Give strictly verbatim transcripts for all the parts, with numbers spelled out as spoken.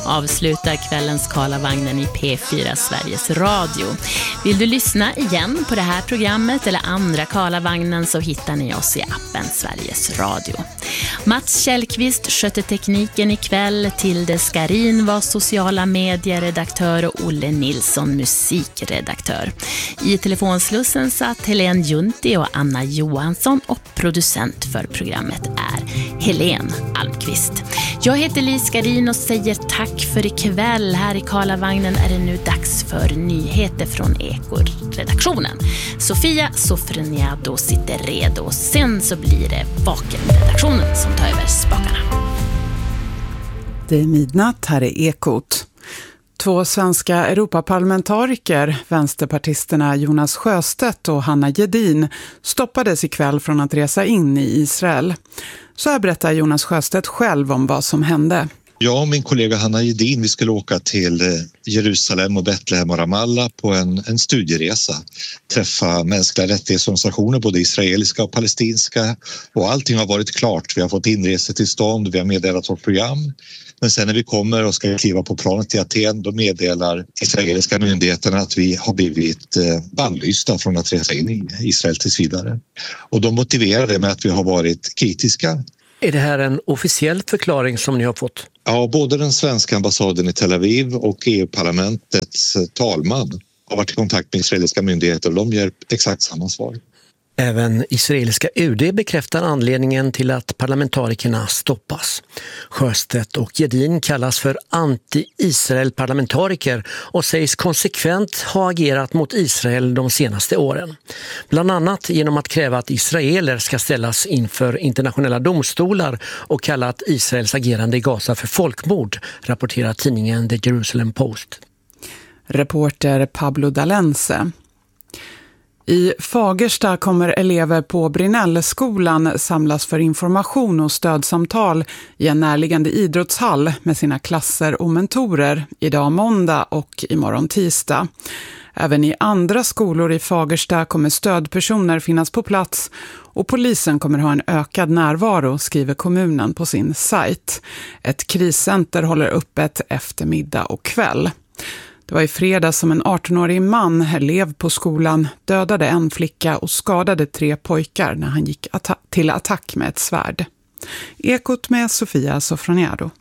avslutar kvällens Karlavagnen i P fyra Sveriges Radio. Vill du lyssna igen på det här programmet eller andra Karlavagnen så hittar ni oss i appen Sveriges Radio. Mats Källqvist skötte tekniken ikväll, Tilde Skarin var sociala medieredaktör och Olle Nilsson musikredaktör. I telefonslussen satt Helene Junti och Anna Johansson och producent för programmet är Helene Almqvist. Jag heter Li Skarin och säger tack för ikväll. Här i Karlavagnen är det nu dags för nyheter från Eko-redaktionen. Sofia Sofroniado sitter redo. Sen så blir det Vaken-redaktionen som tar över spakarna. Det är midnatt, här är Ekot. Två svenska Europaparlamentariker, vänsterpartisterna Jonas Sjöstedt och Hanna Gedin, stoppades ikväll från att resa in i Israel. Så här berättar Jonas Sjöstedt själv om vad som hände. Jag och min kollega Hanna Gedin, vi skulle åka till Jerusalem och Betlehem och Ramallah på en, en studieresa. Träffa mänskliga rättighetsorganisationer, både israeliska och palestinska. Och allting har varit klart. Vi har fått inresetillstånd, vi har meddelat vårt program. Men sen när vi kommer och ska kliva på planet till Aten, då meddelar israeliska myndigheterna att vi har blivit bannlysta från att resa in i Israel tills vidare. Och de motiverar det med att vi har varit kritiska. Är det här en officiell förklaring som ni har fått? Ja, både den svenska ambassaden i Tel Aviv och E U-parlamentets talman har varit i kontakt med israeliska myndigheter och de ger exakt samma svar. Även israeliska U D bekräftar anledningen till att parlamentarikerna stoppas. Sjöstedt och Gedin kallas för anti-Israel-parlamentariker och sägs konsekvent ha agerat mot Israel de senaste åren. Bland annat genom att kräva att israeler ska ställas inför internationella domstolar och kalla att Israels agerande i Gaza för folkmord, rapporterar tidningen The Jerusalem Post. Reporter Pablo Dalense. I Fagersta kommer elever på Brinellskolan samlas för information och stödsamtal i en närliggande idrottshall med sina klasser och mentorer idag måndag och imorgon tisdag. Även i andra skolor i Fagersta kommer stödpersoner finnas på plats och polisen kommer ha en ökad närvaro, skriver kommunen på sin sajt. Ett kriscenter håller öppet eftermiddag och kväll. Det var i fredag som en arton-årig man, elev på skolan, dödade en flicka och skadade tre pojkar när han gick atta- till attack med ett svärd. Ekot med Sofia Sofroniado.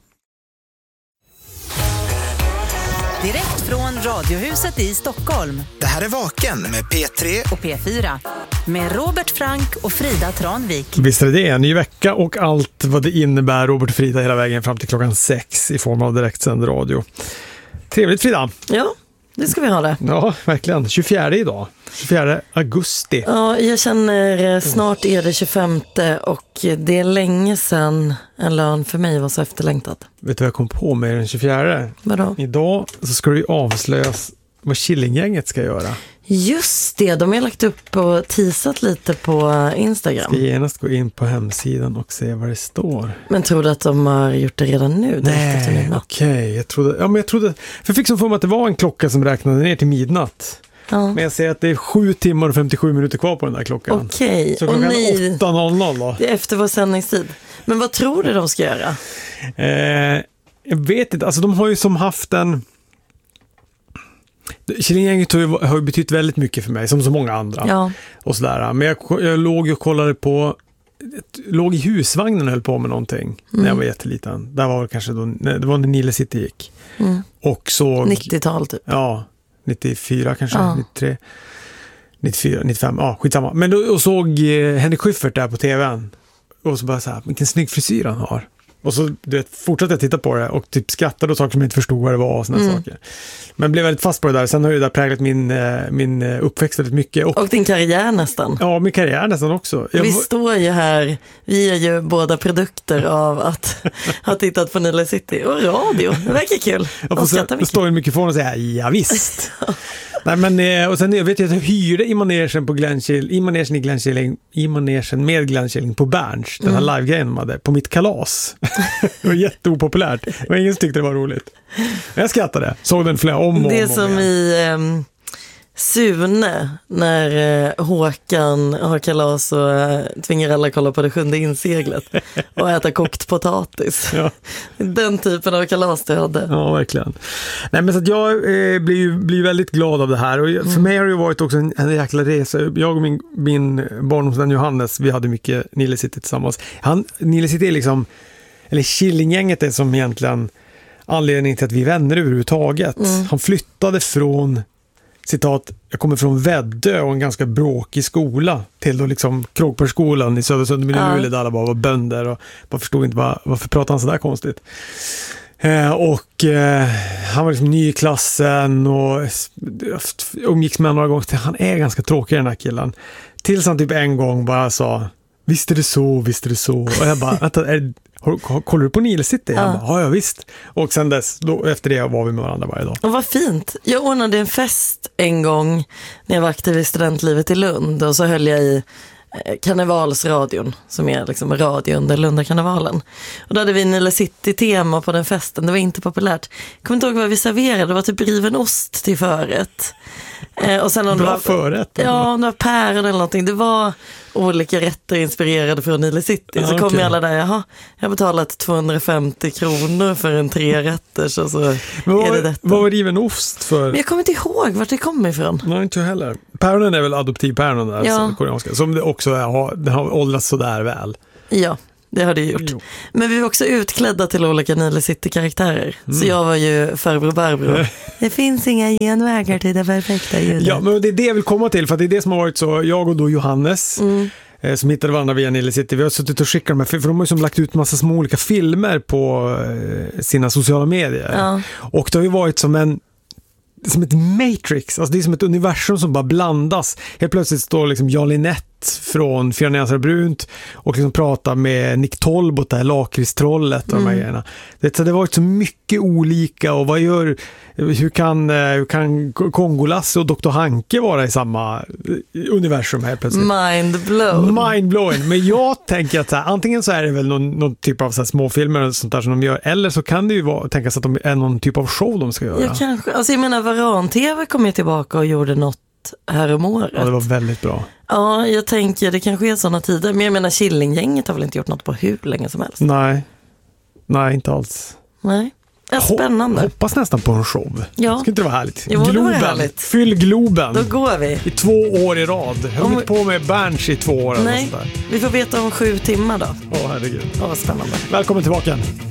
Direkt från Radiohuset i Stockholm. Det här är Vaken med P tre och P fyra. Med Robert Frank och Frida Tranvik. Visst är det en ny vecka och allt vad det innebär, Robert och Frida, hela vägen fram till klockan sex i form av direktsänd radio. Trevligt, Frida. Ja, det ska vi ha det. Ja, verkligen. tjugofjärde idag. tjugofjärde augusti. Ja, jag känner snart är det tjugofemte och det är länge sedan en lön för mig var så efterlängtad. Vet du vad jag kom på med den tjugofjärde? Vadå? Idag så ska det ju avslöjas vad Killinggänget ska göra. Just det, de har lagt upp och teasat lite på Instagram. Ska genast gå in på hemsidan och se vad det står. Men tror du att de har gjort det redan nu? Nej, okej. Okay. Jag trodde, ja, men jag trodde, för jag fick som för mig att det var en klocka som räknade ner till midnatt. Ja. Men jag ser att det är sju timmar och femtiosju minuter kvar på den där klockan. Okej. Okay. Så klockan åtta noll noll då. Det är efter vår sändningstid. Men vad tror du de ska göra? Eh, jag vet inte, alltså de har ju som haft en... Killinggänget har ju betytt väldigt mycket för mig, som så många andra. Ja. Och sådär. Men jag, jag låg och kollade på, låg i husvagnen och höll på med någonting mm. när jag var jätteliten. Där var det kanske då, det var när Nile City gick. Mm. Och såg, nittiotal typ. Ja, nittiofyra kanske, ja. nittiotre, nittiofyra, nittiofem, ja skitsamma. Men då och såg eh, Henrik Schyffert där på tvn. Och så bara så här, vilken snygg frisyr han har. Och så du vet, fortsatte jag titta på det och typ skrattade och saker som jag inte förstod vad det var och såna mm. saker. Men blev väldigt fast på det där. Sen har ju det där präglat min, min uppväxt väldigt mycket. Och, och din karriär nästan. Ja, min karriär nästan också. Jag vi var... står ju här, vi är ju båda produkter av att ha tittat på Nile City och radio. Det verkar kul. Jag får står ju mycket från och säga, ja visst. Nej, men, och sen jag vet jag att jag hyrde i manegen på Glenskill, i manegen i Glenskilling, i manegen med Glenskilling på Berns, den här mm. live-grejen de hade, på mitt kalas. Det var jätteopopulärt. Det var ingen som tyckte det var roligt. Men jag skrattade. Såg den flera om och Det om som igen. i um, Sune när eh, Håkan har kalas och eh, tvingar alla kolla på det sjunde inseglet och äta kokt potatis. Ja. Den typen av kalas du hade. Ja, verkligen. Nej, men så att jag eh, blir ju blir väldigt glad av det här. Och jag, för mm. mig har det ju varit också en, en jäkla resa. Jag och min, min barndomsvän Johannes, vi hade mycket Nile City tillsammans. Han, Nile City är liksom, eller Killinggänget är som egentligen anledningen till att vi är vänner överhuvudtaget. Mm. Han flyttade från, citat, jag kommer från Väddö och en ganska bråkig skola till då liksom Kråkbergsskolan i Södersund i Luleå där alla bara var bönder och bara förstod inte var, varför pratade han så där konstigt. Eh, och eh, han var liksom ny i klassen och umgicks med några gånger. Han är ganska tråkig den här killen. Tills han typ en gång bara sa, visst är det så, visst är det så. Och jag bara, vänta, är, har, kollar du på Nile City? Ja. Jag bara, ja, visst. Och sen dess, då, efter det var vi med varandra varje dag. Och vad fint. Jag ordnade en fest en gång när jag var aktiv i studentlivet i Lund. Och så höll jag i Karnevalsradion, som är liksom radio under Lundakarnevalen. Och då hade vi Nile City-tema på den festen. Det var inte populärt. Jag kommer inte ihåg vad vi serverade. Det var typ riven ost till förrätt. Eh, och sen om Bra det var, förrätt. Ja, om det var päron eller någonting. Det var olika rätter inspirerade från Nile City. Så ja, kom okay. alla där, jaha, jag har betalat tvåhundrafemtio kronor för en tre rätter. Så, så vad, är det detta. Vad var riven ost för? Men jag kommer inte ihåg vart det kommer ifrån. Nej, inte heller. Päronen är väl adoptivpäronen där, ja. koreanska. Som det också är, den har åldrats sådär väl. Ja. Det har det gjort. Jo. Men vi var också utklädda till olika Nile City-karaktärer. Mm. Så jag var ju farbror Barbro. Det finns inga genvägar till det perfekta ljudet. Ja, men det är det jag vill komma till. För det är det som har varit så. Jag och då Johannes, mm. eh, som hittade varandra via Nile City. Vi har suttit och skickat dem här. För de har ju som lagt ut massa små olika filmer på eh, sina sociala medier. Ja. Och det har ju varit som en som ett Matrix, alltså det är som ett universum som bara blandas. Helt plötsligt står liksom Jan Linett från Fyra nyanser brunt och liksom pratar med Nick Tolbot, det här lakritstrollet och mm. de här grejerna. Det, det har varit så mycket olika och vad gör, hur kan, hur kan Kongolasse och doktor Hanke vara i samma universum här plötsligt? Mind blown. Mind blowing. Men jag tänker att så här, antingen så är det väl någon, någon typ av så här småfilmer och sånt där som de gör, eller så kan det ju vara, tänkas att de är någon typ av show de ska göra. Ja, kanske. Alltså jag menar, Varan-T V kom ju tillbaka och gjorde något här om året. Ja, det var väldigt bra. Ja, jag tänker det kanske är sådana tider. Men jag menar, Killinggänget har väl inte gjort något på hur länge som helst? Nej, nej inte alls. Nej, ja, spännande. Hoppas nästan på en show. Ja. Ska inte det vara härligt? Jo, Globen, det var härligt. Fyll Globen. Då går vi. I två år i rad. Jag har inte på med Berns i två år. Nej, vi får veta om sju timmar då. Åh, herregud. Åh, spännande. Välkommen tillbaka.